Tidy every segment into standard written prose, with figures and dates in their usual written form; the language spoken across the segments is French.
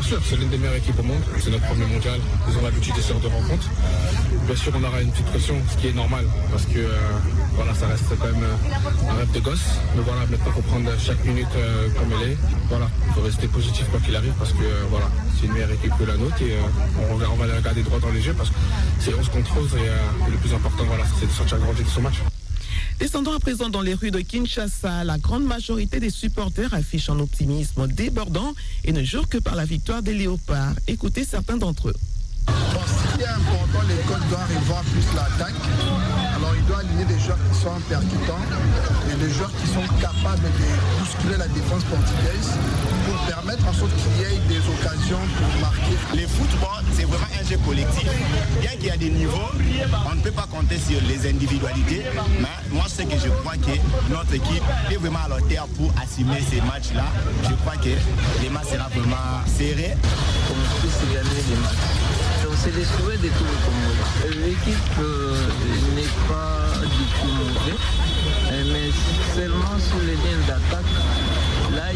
Bien sûr, c'est l'une des meilleures équipes au monde. C'est notre premier mondial. Ils ont l'habitude de ce genre de rencontres. Bien sûr, on aura une petite pression, ce qui est normal, parce que voilà, ça reste quand même un rêve de gosse. Mais voilà, maintenant, il faut prendre chaque minute comme elle est. Voilà, il faut rester positif quoi qu'il arrive, parce que voilà, c'est une meilleure équipe que la nôtre et on va les regarder droit dans les yeux, parce que c'est 11 contre 11 et le plus important, voilà, c'est de sortir grandi de ce match. Descendons à présent dans les rues de Kinshasa. La grande majorité des supporters affichent un optimisme débordant et ne jurent que par la victoire des Léopards. Écoutez certains d'entre eux. Bon, ce qui est important, les coachs doivent revoir plus l'attaque. Alors, il doit aligner des joueurs qui sont percutants et des joueurs qui sont capables de bousculer la défense portugaise pour permettre en sorte qu'il y ait des occasions pour marquer. Le football, c'est vraiment un jeu collectif. Bien qu'il y a des niveaux, on ne peut pas compter sur les individualités. Mais moi, ce que je crois que notre équipe est vraiment à la hauteur pour assumer ces matchs-là. Je crois que les matchs seront vraiment serrés. Qu'on puisse gagner les matchs. Donc c'est les souhaits de tout le Congo. L'équipe n'est pas du tout mauvaise, mais seulement sur les lignes d'attaque, là il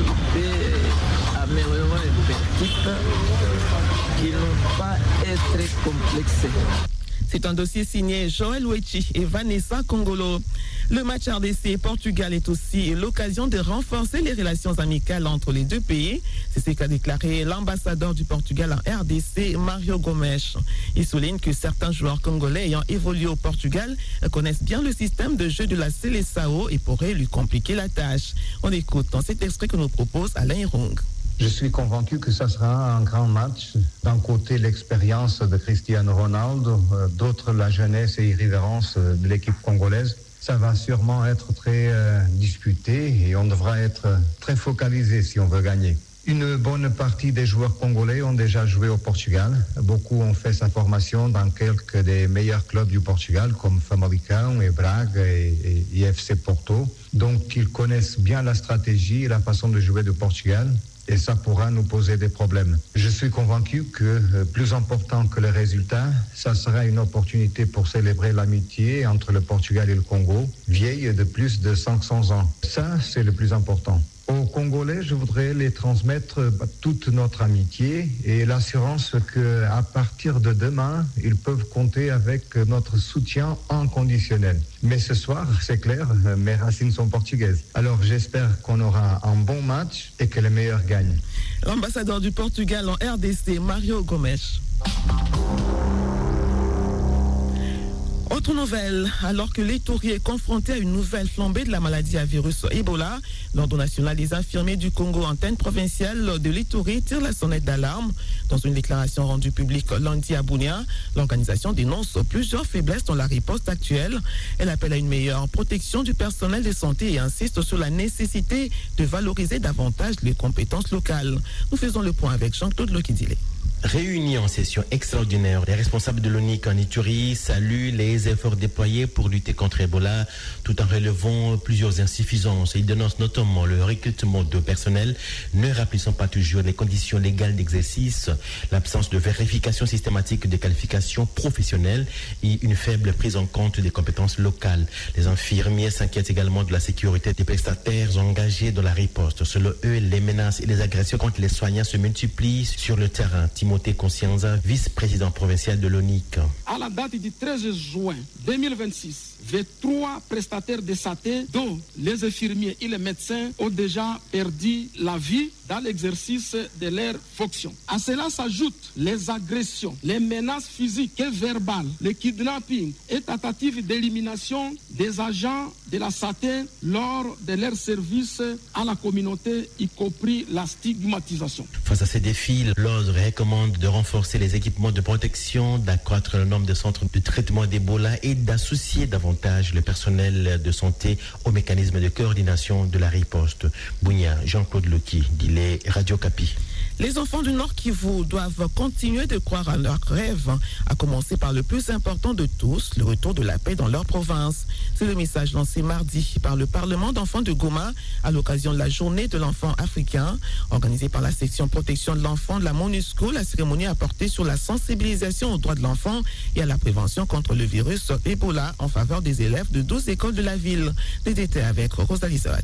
peut améliorer les équipes qui n'ont pas être complexées. C'est un dossier signé Joël Ouechi et Vanessa Congolo. Le match RDC-Portugal est aussi l'occasion de renforcer les relations amicales entre les deux pays. C'est ce qu'a déclaré l'ambassadeur du Portugal en RDC, Mario Gomes. Il souligne que certains joueurs congolais ayant évolué au Portugal connaissent bien le système de jeu de la Seleção et pourraient lui compliquer la tâche. On écoute dans cet extrait que nous propose Alain Irung. Je suis convaincu que ça sera un grand match. D'un côté, l'expérience de Cristiano Ronaldo, d'autre, la jeunesse et irrévérence de l'équipe congolaise. Ça va sûrement être très disputé et on devra être très focalisé si on veut gagner. Une bonne partie des joueurs congolais ont déjà joué au Portugal. Beaucoup ont fait sa formation dans quelques des meilleurs clubs du Portugal, comme Famalicão et Braga et FC Porto. Donc, ils connaissent bien la stratégie et la façon de jouer du Portugal. Et ça pourra nous poser des problèmes. Je suis convaincu que plus important que les résultats, ça sera une opportunité pour célébrer l'amitié entre le Portugal et le Congo, vieille de plus de 500 ans. Ça, c'est le plus important. Aux Congolais, je voudrais les transmettre toute notre amitié et l'assurance qu'à partir de demain, ils peuvent compter avec notre soutien inconditionnel. Mais ce soir, c'est clair, mes racines sont portugaises. Alors j'espère qu'on aura un bon match et que les meilleurs gagnent. L'ambassadeur du Portugal en RDC, Mario Gomes. Autre nouvelle, alors que l'Ituri est confronté à une nouvelle flambée de la maladie à virus Ebola, l'Ordre national des infirmiers du Congo, antenne provinciale de l'Ituri, tire la sonnette d'alarme. Dans une déclaration rendue publique lundi à Bunia, l'organisation dénonce plusieurs faiblesses dans la riposte actuelle. Elle appelle à une meilleure protection du personnel de santé et insiste sur la nécessité de valoriser davantage les compétences locales. Nous faisons le point avec Jean-Claude Lokidile. Réunis en session extraordinaire, les responsables de l'ONIC en Ituri saluent les efforts déployés pour lutter contre Ebola tout en relevant plusieurs insuffisances. Ils dénoncent notamment le recrutement de personnel ne remplissant pas toujours les conditions légales d'exercice, l'absence de vérification systématique des qualifications professionnelles et une faible prise en compte des compétences locales. Les infirmiers s'inquiètent également de la sécurité des prestataires engagés dans la riposte. Selon eux, les menaces et les agressions contre les soignants se multiplient sur le terrain. Timothée Conscienza, vice-président provincial de l'ONIC. À la date du 13 juin 2026, 23 prestataires de santé, dont les infirmiers et les médecins, ont déjà perdu la vie dans l'exercice de leurs fonctions. À cela s'ajoutent les agressions, les menaces physiques et verbales, le kidnapping et tentatives d'élimination des agents de la santé lors de leur service à la communauté, y compris la stigmatisation. Face à ces défis, l'ordre recommande de renforcer les équipements de protection, d'accroître le nombre de centres de traitement d'Ebola et d'associer davantage le personnel de santé au mécanisme de coordination de la riposte. Bunia, Jean-Claude Loki, Dilé, Radio Kapi. Les enfants du Nord Kivu doivent continuer de croire à leurs rêves, à commencer par le plus important de tous, le retour de la paix dans leur province. C'est le message lancé mardi par le Parlement d'enfants de Goma à l'occasion de la journée de l'enfant africain. Organisée par la section protection de l'enfant de la MONUSCO, la cérémonie a porté sur la sensibilisation aux droits de l'enfant et à la prévention contre le virus Ebola en faveur des élèves de 12 écoles de la ville. Des détails avec Rosalie Zawadi.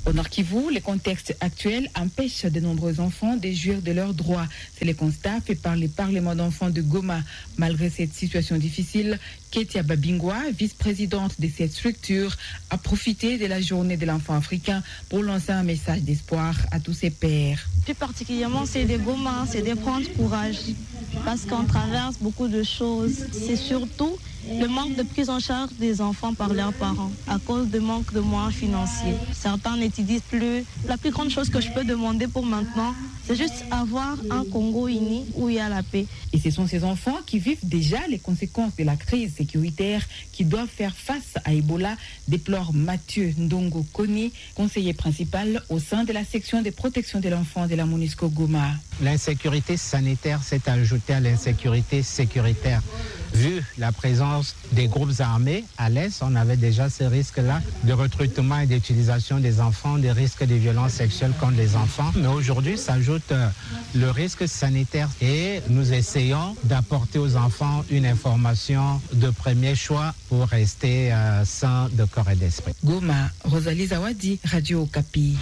Au Nord Kivu, le contexte actuel empêche de nombreux enfants de jouir de leurs droits. C'est le constat fait par le Parlement d'enfants de Goma. Malgré cette situation difficile, Ketia Babingwa, vice-présidente de cette structure, a profité de la journée de l'enfant africain pour lancer un message d'espoir à tous ses pairs. Plus particulièrement, c'est de Goma, c'est de prendre courage parce qu'on traverse beaucoup de choses. C'est surtout le manque de prise en charge des enfants par leurs parents à cause du manque de moyens financiers. Certains n'étudient plus. La plus grande chose que je peux demander pour maintenant, c'est juste avoir un Congo uni où il y a la paix. Et ce sont ces enfants qui vivent déjà les conséquences de la crise sécuritaire qui doivent faire face à Ebola, déplore Mathieu Ndongo Koni, conseiller principal au sein de la section de protection de l'enfant de la MONUSCO Goma. L'insécurité sanitaire s'est ajoutée à l'insécurité sécuritaire. Vu la présence des groupes armés à l'Est, on avait déjà ces risques-là de recrutement et d'utilisation des enfants, des risques de violences sexuelles contre les enfants. Mais aujourd'hui s'ajoute le risque sanitaire et nous essayons d'apporter aux enfants une information de premier choix pour rester sains de corps et d'esprit. Goma, Rosalie Zawadi, Radio Okapi.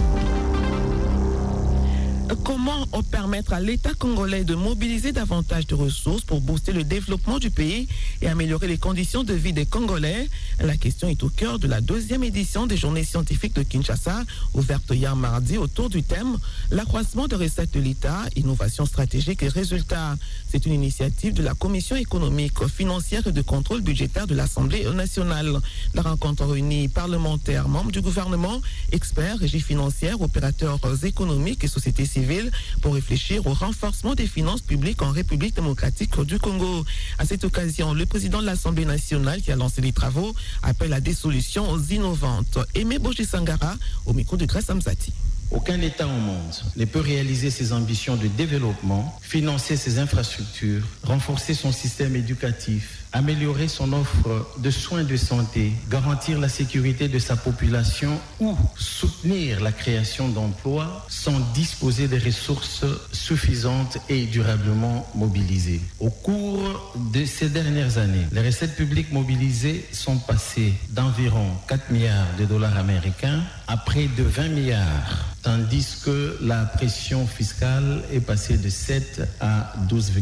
Comment permettre à l'État congolais de mobiliser davantage de ressources pour booster le développement du pays et améliorer les conditions de vie des Congolais? La question est au cœur de la 2e édition des Journées scientifiques de Kinshasa, ouverte hier mardi autour du thème « L'accroissement de recettes de l'État, innovation stratégique et résultats ». C'est une initiative de la Commission économique, financière et de contrôle budgétaire de l'Assemblée nationale. La rencontre réunit parlementaires, membres du gouvernement, experts, régies financières, opérateurs économiques et sociétés civiles pour réfléchir au renforcement des finances publiques en République démocratique du Congo. À cette occasion, le président de l'Assemblée nationale qui a lancé les travaux appelle à des solutions innovantes. Aimé Boji-Sangara au micro de Grace Amzati. Aucun État au monde ne peut réaliser ses ambitions de développement, financer ses infrastructures, renforcer son système éducatif, améliorer son offre de soins de santé, garantir la sécurité de sa population ou soutenir la création d'emplois sans disposer des ressources suffisantes et durablement mobilisées. Au cours de ces dernières années, les recettes publiques mobilisées sont passées d'environ 4 milliards de dollars américains à près de 20 milliards. Tandis que la pression fiscale est passée de 7 à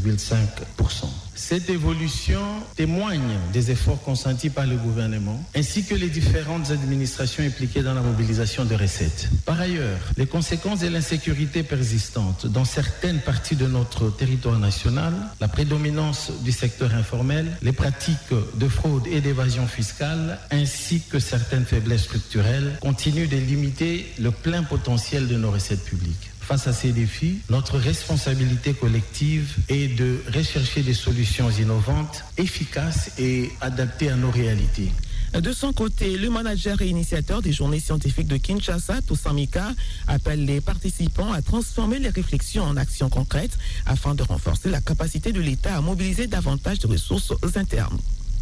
12,5%. Cette évolution témoigne des efforts consentis par le gouvernement ainsi que les différentes administrations impliquées dans la mobilisation de recettes. Par ailleurs, les conséquences de l'insécurité persistante dans certaines parties de notre territoire national, la prédominance du secteur informel, les pratiques de fraude et d'évasion fiscale ainsi que certaines faiblesses structurelles continuent de limiter le plein potentiel de nos recettes publiques. Face à ces défis, notre responsabilité collective est de rechercher des solutions innovantes, efficaces et adaptées à nos réalités. De son côté, le manager et initiateur des Journées scientifiques de Kinshasa, Toussaint Mika, appelle les participants à transformer les réflexions en actions concrètes afin de renforcer la capacité de l'État à mobiliser davantage de ressources internes.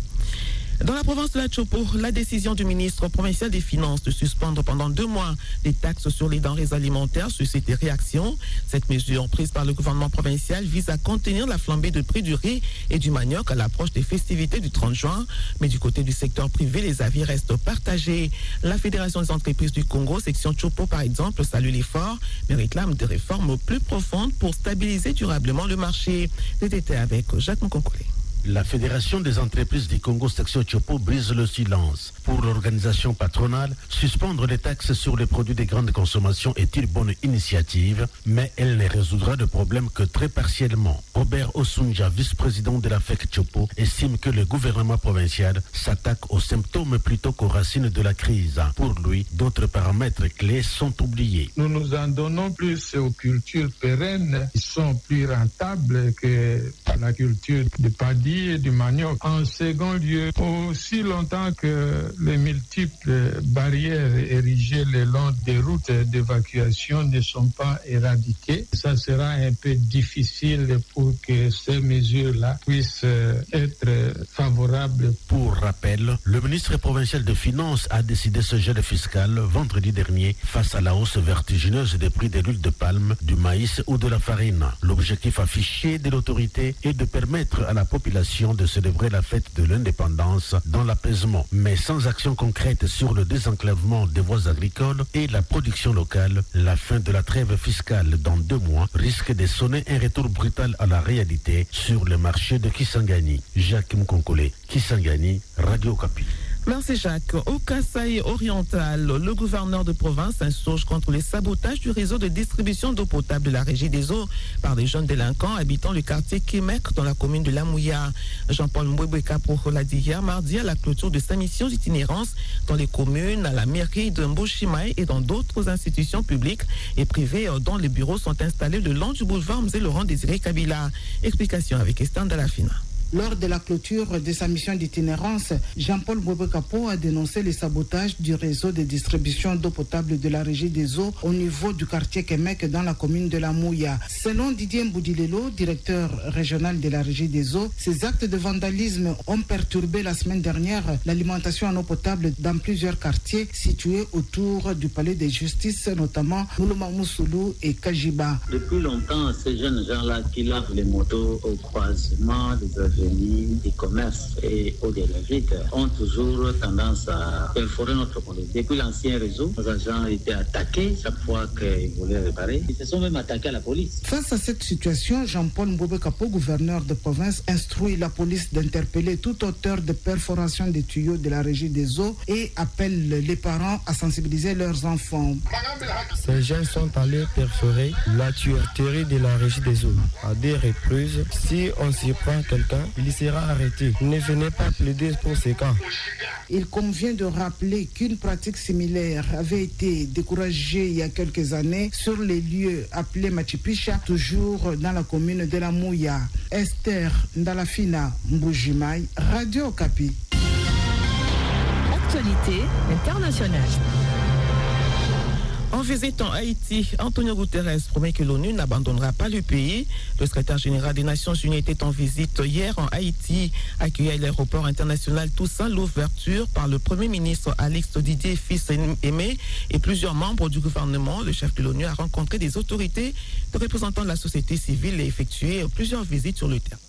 Dans la province de la Chopo, la décision du ministre provincial des Finances de suspendre pendant 2 mois les taxes sur les denrées alimentaires suscite des réactions. Cette mesure prise par le gouvernement provincial vise à contenir la flambée de prix du riz et du manioc à l'approche des festivités du 30 juin. Mais du côté du secteur privé, les avis restent partagés. La Fédération des entreprises du Congo, section Chopo par exemple, salue l'effort, mais réclame des réformes plus profondes pour stabiliser durablement le marché. Les détails avec Jacques Mkonkolé. La Fédération des entreprises du Congo section Chopo brise le silence. Pour l'organisation patronale, suspendre les taxes sur les produits de grande consommation est une bonne initiative, mais elle ne résoudra le problème que très partiellement. Robert Osunja, vice-président de la FEC Chopo, estime que le gouvernement provincial s'attaque aux symptômes plutôt qu'aux racines de la crise. Pour lui, d'autres paramètres clés sont oubliés. Nous nous en donnons plus aux cultures pérennes qui sont plus rentables que la culture de paddy et du manioc. En second lieu, aussi longtemps que les multiples barrières érigées le long des routes d'évacuation ne sont pas éradiquées, ça sera un peu difficile pour que ces mesures-là puissent être favorables. Pour rappel, le ministre provincial des Finances a décidé ce gel fiscal vendredi dernier face à la hausse vertigineuse des prix de l'huile de palme, du maïs ou de la farine. L'objectif affiché de l'autorité et de permettre à la population de célébrer la fête de l'indépendance dans l'apaisement, mais sans action concrète sur le désenclavement des voies agricoles et la production locale. La fin de la trêve fiscale dans 2 mois risque de sonner un retour brutal à la réalité sur le marché de Kisangani. Jacques Mkonkole, Kisangani, Radio Okapi. Merci Jacques. Au Kasaï oriental, le gouverneur de province s'insurge contre les sabotages du réseau de distribution d'eau potable de la Régie des eaux par des jeunes délinquants habitant le quartier Kémek dans la commune de Lamouya. Jean-Paul Mbouéboueka l'a dit hier mardi à la clôture de sa mission d'itinérance dans les communes, à la mairie de Mboshimaï et dans d'autres institutions publiques et privées dont les bureaux sont installés le long du boulevard Mzé Laurent Désiré Kabila. Explication avec Esther Dalafina. Lors de la clôture de sa mission d'itinérance, Jean-Paul Mbouéboueka a dénoncé les sabotages du réseau de distribution d'eau potable de la Régie des eaux au niveau du quartier Kémek dans la commune de Lamouya. Selon Didier Mboudilelo, directeur régional de la Régie des eaux, ces actes de vandalisme ont perturbé la semaine dernière l'alimentation en eau potable dans plusieurs quartiers situés autour du palais de justice, notamment Moulouma Moussoulou et Kajiba. Depuis longtemps, ces jeunes gens-là qui lavent les motos au croisement des des commerces et au-delà ont toujours tendance à perforer notre police. Depuis l'ancien réseau, nos agents étaient attaqués chaque fois qu'ils voulaient réparer. Ils se sont même attaqués à la police. Face à cette situation, Jean-Paul Mbouéboueka, gouverneur de province, instruit la police d'interpeller tout auteur de perforation des tuyaux de la Régie des eaux et appelle les parents à sensibiliser leurs enfants. Ces jeunes sont allés perforer la tuyauterie de la Régie des eaux à des reprises. Si on s'y prend quelqu'un, il sera arrêté. Ne venez pas plaider pour ces cas. Il convient de rappeler qu'une pratique similaire avait été découragée il y a quelques années sur les lieux appelés Machipicha, toujours dans la commune de la Mouya. Esther Ndalafina, Mboujimaï, Radio Okapi. Actualité internationale. En visite en Haïti, Antonio Guterres promet que l'ONU n'abandonnera pas le pays. Le secrétaire général des Nations Unies était en visite hier en Haïti, accueilli à l'aéroport international Toussaint Louverture par le Premier ministre Alix Didier Fils-Aimé et plusieurs membres du gouvernement. Le chef de l'ONU a rencontré des autorités, des représentants de la société civile et effectué plusieurs visites sur le terrain.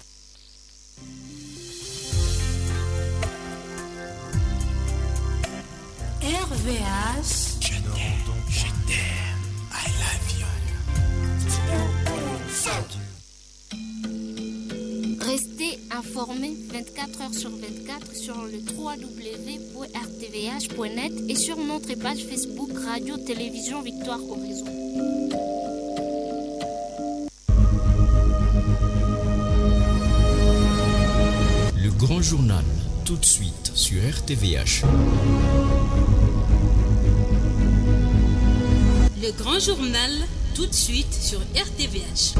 RVH. Je t'aime, I love you. Restez informés 24 heures sur 24 sur le www.rtvh.net et sur notre page Facebook Radio Télévision Victoire Horizon. Le grand journal, tout de suite sur RTVH. Le grand journal, tout de suite sur RTVH.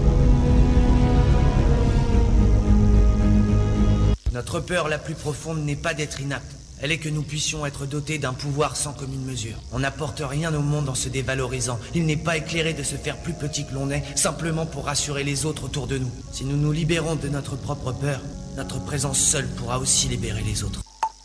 Notre peur la plus profonde n'est pas d'être inapte. Elle est que nous puissions être dotés d'un pouvoir sans commune mesure. On n'apporte rien au monde en se dévalorisant. Il n'est pas éclairé de se faire plus petit que l'on est, simplement pour rassurer les autres autour de nous. Si nous nous libérons de notre propre peur, notre présence seule pourra aussi libérer les autres.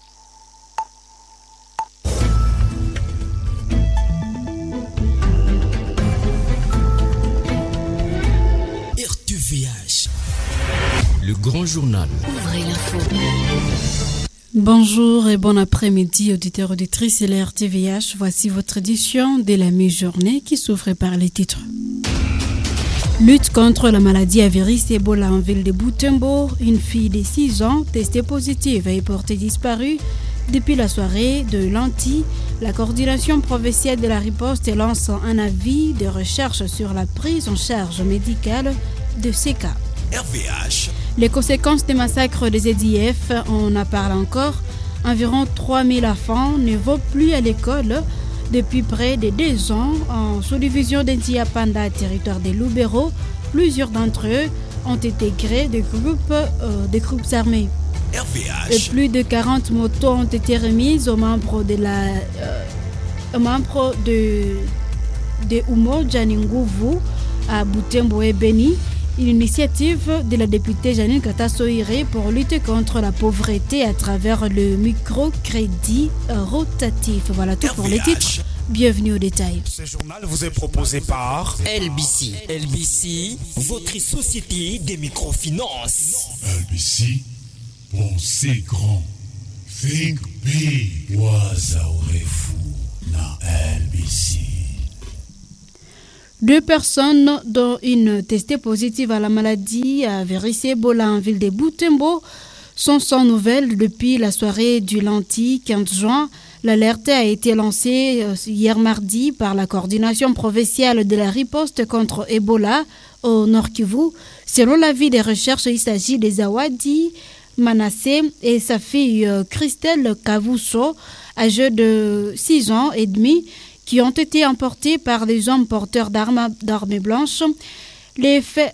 RTVH, le grand journal. Ouvrez l'info. Bonjour et bon après-midi, auditeurs, auditrices et la RTVH. Voici votre édition de la mi-journée qui s'ouvre par les titres. Lutte contre la maladie à virus Ebola en ville de Butembo. Une fille de 6 ans testée positive et portée disparue. Depuis la soirée de lundi, la coordination provinciale de la riposte lance un avis de recherche sur la prise en charge médicale de ces cas. RVH. Les conséquences des massacres des EDF, on en parle encore. Environ 3000 enfants ne vont plus à l'école depuis près de 2 ans. En sous-division d'Intiapanda, territoire des Loubero, plusieurs d'entre eux ont intégré des groupes armés. RVH. Et plus de 40 motos ont été remises aux membres de Umo Janinguvu à Butembo et Beni. Une initiative de la députée Janine Katasoire pour lutter contre la pauvreté à travers le microcrédit rotatif. Voilà tout pour les titres. Bienvenue au détail. Ce journal vous est proposé par LBC. LBC, votre société des microfinances. LBC, pensez grand. Think big. Wazaorefu na LBC. 2 personnes, dont une testée positive à la maladie à virus Ebola en ville de Butembo, sont sans nouvelles depuis la soirée du lundi 15 juin. L'alerte a été lancée hier mardi par la coordination provinciale de la riposte contre Ebola au Nord Kivu. Selon l'avis des recherches, il s'agit des Zawadi Manassé et sa fille Christelle Kavuso, âgée de 6 ans et demi, qui ont été emportés par des hommes porteurs d'armes blanches. L'effet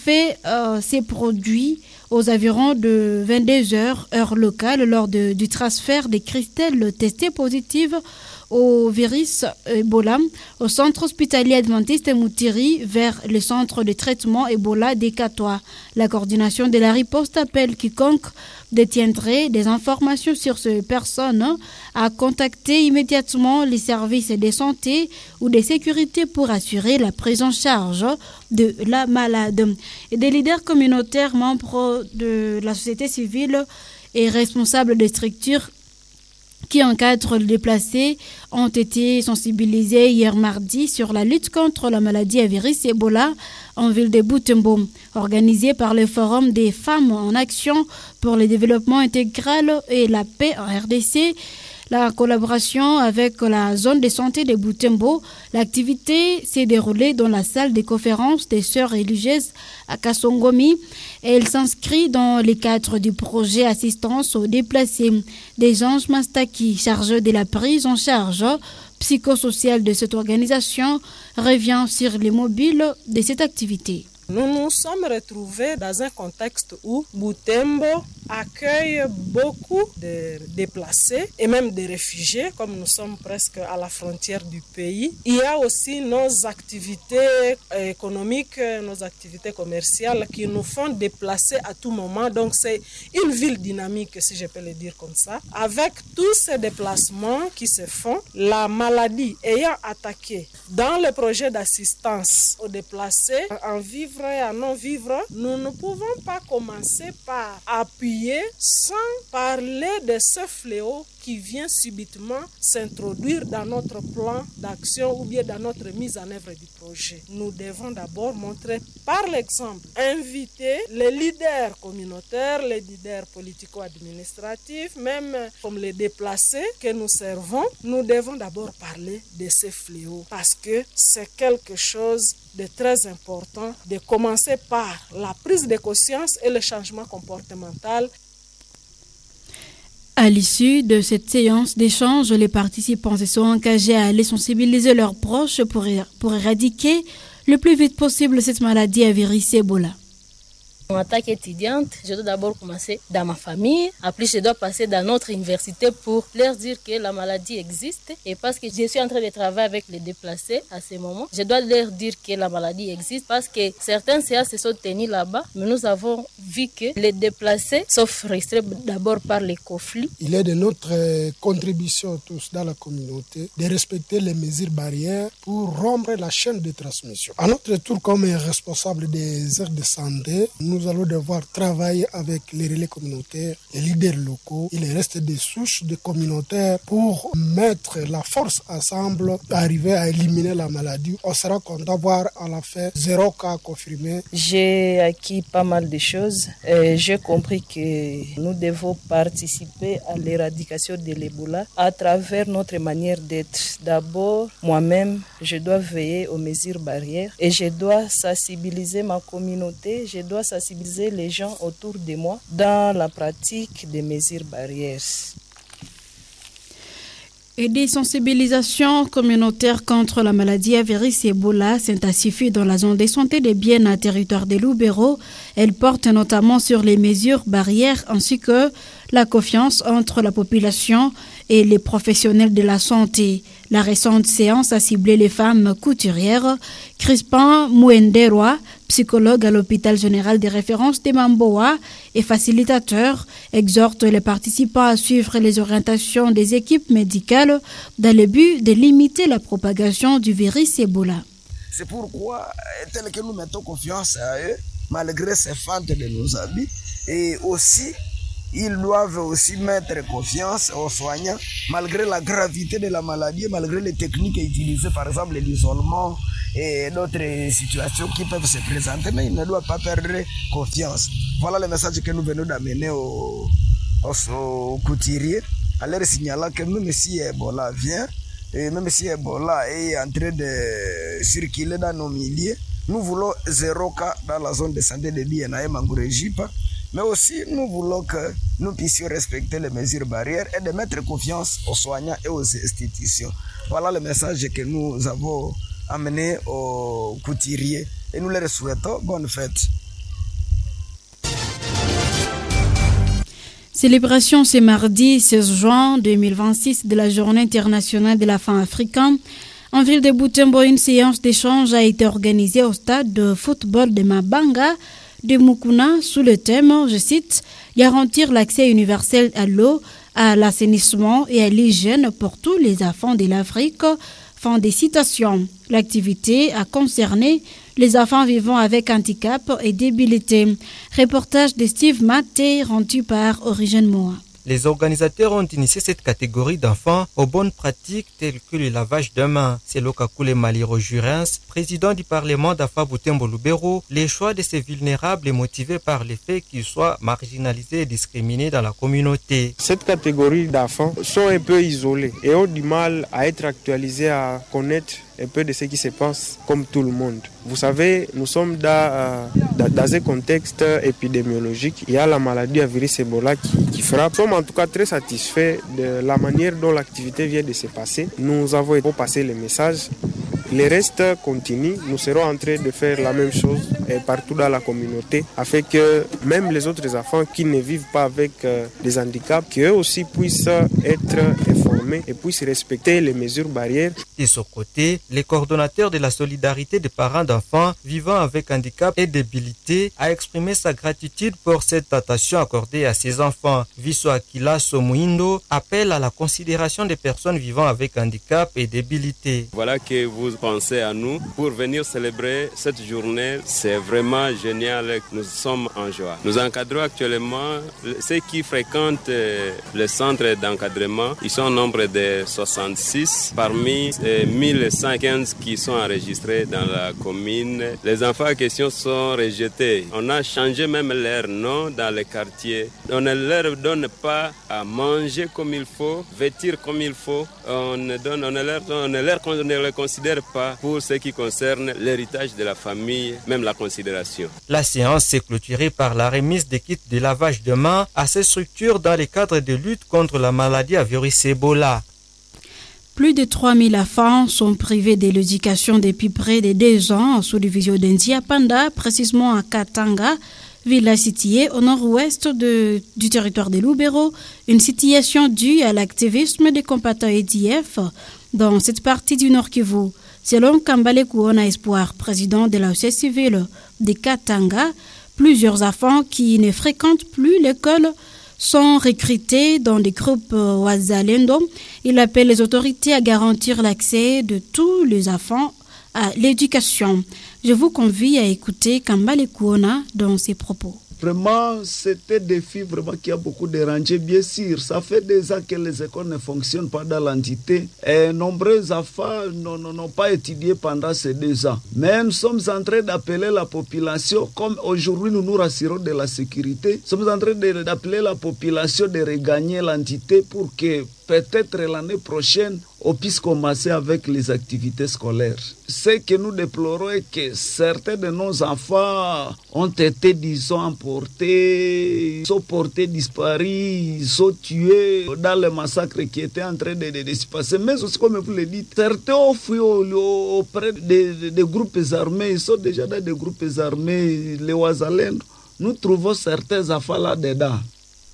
s'est produit aux environs de 22 heures, heure locale, lors du transfert des Christelles testées positives au virus Ebola au centre hospitalier adventiste Moutiri vers le centre de traitement Ebola des Catois. La coordination de la riposte appelle quiconque détiendrait des informations sur ces personnes à contacter immédiatement les services de santé ou de sécurité pour assurer la prise en charge de la malade. Et des leaders communautaires, membres de la société civile et responsables des structures qui encadrent les déplacés ont été sensibilisés hier mardi sur la lutte contre la maladie à virus Ebola en ville de Butembo, organisée par le Forum des femmes en action pour le développement intégral et la paix en RDC. La collaboration avec la zone de santé de Butembo, l'activité s'est déroulée dans la salle de conférence des sœurs religieuses à Kasongomi et elle s'inscrit dans le cadre du projet assistance aux déplacés des Anges Mastaki, chargé de la prise en charge psychosociale de cette organisation, revient sur les mobiles de cette activité. Nous nous sommes retrouvés dans un contexte où Butembo accueille beaucoup de déplacés et même des réfugiés, comme nous sommes presque à la frontière du pays. Il y a aussi nos activités économiques, nos activités commerciales qui nous font déplacer à tout moment. Donc c'est une ville dynamique, si je peux le dire comme ça. Avec tous ces déplacements qui se font, la maladie ayant attaqué dans le projet d'assistance aux déplacés, en vivre et à non-vivre, nous ne pouvons pas commencer par appuyer sans parler de ce fléau qui vient subitement s'introduire dans notre plan d'action ou bien dans notre mise en œuvre du projet. Nous devons d'abord montrer par l'exemple, inviter les leaders communautaires, les leaders politico-administratifs, même comme les déplacés que nous servons. Nous devons d'abord parler de ces fléaux parce que c'est quelque chose de très important de commencer par la prise de conscience et le changement comportemental. À l'issue de cette séance d'échange, les participants se sont engagés à aller sensibiliser leurs proches pour éradiquer le plus vite possible cette maladie à virus Ebola. En tant qu'étudiante, je dois d'abord commencer dans ma famille. Après, je dois passer dans notre université pour leur dire que la maladie existe. Et parce que je suis en train de travailler avec les déplacés à ce moment, je dois leur dire que la maladie existe parce que certaines séances se sont tenues là-bas. Mais nous avons vu que les déplacés sont frustrés d'abord par les conflits. Il est de notre contribution tous dans la communauté de respecter les mesures barrières pour rompre la chaîne de transmission. À notre tour, comme responsable des aires de santé, nous allons devoir travailler avec les relais communautaires, les leaders locaux et les restes des souches de communautaires pour mettre la force ensemble, arriver à éliminer la maladie. On sera content d'avoir à la fin 0 cas confirmé. J'ai acquis pas mal de choses. J'ai compris que nous devons participer à l'éradication de l'Ebola à travers notre manière d'être. D'abord, moi-même, je dois veiller aux mesures barrières et je dois sensibiliser ma communauté, je dois sensibiliser les gens autour de moi dans la pratique des mesures barrières. Et des sensibilisations communautaires contre la maladie à virus Ebola s'intensifient dans la zone de santé de Bienne à territoire de Lubero. Elles portent notamment sur les mesures barrières ainsi que la confiance entre la population et les professionnels de la santé. La récente séance a ciblé les femmes couturières. Crispin Mouenderoa, psychologue à l'hôpital général des références de Mamboa et facilitateur, exhorte les participants à suivre les orientations des équipes médicales dans le but de limiter la propagation du virus Ebola. C'est pourquoi, tel que nous mettons confiance à eux, malgré ces fentes de nos habits, et aussi, ils doivent aussi mettre confiance aux soignants, malgré la gravité de la maladie, malgré les techniques utilisées, par exemple l'isolement et d'autres situations qui peuvent se présenter, mais ils ne doivent pas perdre confiance. Voilà le message que nous venons d'amener aux couturiers, en leur signalant que même si Ebola vient, et même si Ebola est en train de circuler dans nos milieux, nous voulons 0 cas dans la zone de santé de Biena et Mangourejipa, mais aussi nous voulons que nous puissions respecter les mesures barrières et de mettre confiance aux soignants et aux institutions. Voilà le message que nous avons amené aux couturiers et nous leur souhaitons bonne fête. Célébration ce mardi 16 juin 2026 de la Journée internationale de la femme africaine. En ville de Butembo, une séance d'échange a été organisée au stade de football de Mabanga de Mukuna sous le thème, je cite, « Garantir l'accès universel à l'eau, à l'assainissement et à l'hygiène pour tous les enfants de l'Afrique ». Fin des citations. L'activité a concerné les enfants vivant avec handicap et débilité. Reportage de Steve Maté rendu par Origine Moa. Les organisateurs ont initié cette catégorie d'enfants aux bonnes pratiques telles que le lavage de mains. C'est Lokakule Maliro Jurens, président du Parlement d'Afa Butembo Lubero. Les choix de ces vulnérables est motivé par le fait qu'ils soient marginalisés et discriminés dans la communauté. Cette catégorie d'enfants sont un peu isolés et ont du mal à être actualisés, à connaître un peu de ce qui se passe comme tout le monde. Vous savez, nous sommes dans un contexte épidémiologique. Il y a la maladie à virus Ebola qui frappe. Nous sommes en tout cas très satisfaits de la manière dont l'activité vient de se passer. Nous avons passé les messages. Le reste continue. Nous serons en train de faire la même chose partout dans la communauté afin que même les autres enfants qui ne vivent pas avec des handicaps, qu'eux aussi puissent être informés et puissent respecter les mesures barrières. De son côté, le coordonnateur de la solidarité des parents d'enfants vivant avec handicap et débilité a exprimé sa gratitude pour cette attention accordée à ses enfants. Viso Akila Somuindo appelle à la considération des personnes vivant avec handicap et débilité. Voilà que vous pensez à nous pour venir célébrer cette journée. C'est vraiment génial. Nous sommes en joie. Nous encadrons actuellement ceux qui fréquentent le centre d'encadrement. Ils sont au nombre de 66 parmi 1115 qui sont enregistrés dans la commune. Les enfants en question sont rejetés. On a changé même leur nom dans les quartiers. On ne leur donne pas à manger comme il faut, vêtir comme il faut. On ne les considère pas pour ce qui concerne l'héritage de la famille, même la considération. La séance s'est clôturée par la remise des kits de lavage de mains à ces structures dans le cadre de lutte contre la maladie à virus Ebola. Plus de 3000 enfants sont privés de l'éducation depuis près de 2 ans en sous-division d'India Panda, précisément à Katanga, village situé au nord-ouest du territoire de Lubero, une situation due à l'activisme des combattants EDF dans cette partie du Nord Kivu. Selon Kambale Kuona Espoir, président de la société civile de Katanga, plusieurs enfants qui ne fréquentent plus l'école sont recrutés dans des groupes Wazalendo. Il appelle les autorités à garantir l'accès de tous les enfants à l'éducation. Je vous convie à écouter Kambale Kuona dans ses propos. Vraiment, c'est un défi vraiment qui a beaucoup dérangé. Bien sûr, ça fait des ans que les écoles ne fonctionnent pas dans l'entité. Et nombreux enfants n'ont pas étudié pendant ces 2 ans. Mais nous sommes en train d'appeler la population, comme aujourd'hui nous nous rassurons de la sécurité, nous sommes en train d'appeler la population de regagner l'entité pour que peut-être l'année prochaine, on puisse commencer avec les activités scolaires. Ce que nous déplorons est que certains de nos enfants ont été, disons, emportés, ils sont portés disparus, ils sont tués dans le massacre qui était en train de se passer. Mais aussi, comme vous le dites, certains ont fui auprès des groupes armés, ils sont déjà dans des groupes armés, les Wazalendo. Nous trouvons certains enfants là-dedans.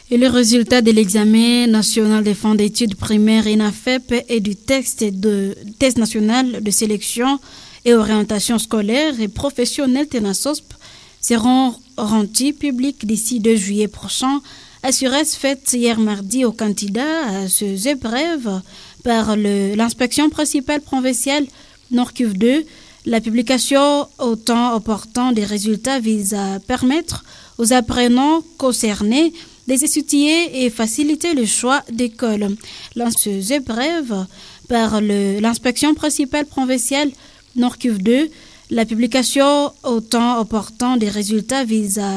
Et le résultat de l'examen national des fonds d'études primaires INAFEP et du test national de sélection et orientation scolaire et professionnelle TENASOSP seront rendus publics d'ici 2 juillet prochain. Assurance faite hier mardi aux candidats à ces épreuves par l'inspection principale provinciale Nord-Kivu 2. La publication au temps opportun des résultats vise à permettre aux apprenants concernés de s'étudier et faciliter le choix d'école. Ces épreuves par l'inspection principale provinciale Nord-Kivu 2. La publication au temps opportun des résultats vise à